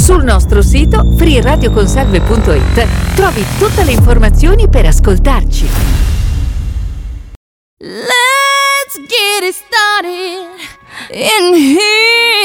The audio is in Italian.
Sul nostro sito freeradioconsalve.it trovi tutte le informazioni per ascoltarci. Let's get it started in here.